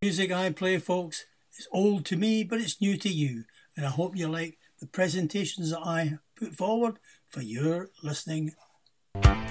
Music I play, folks, is old to me, but it's new to you, and I hope you like the presentations that I put forward for your listening.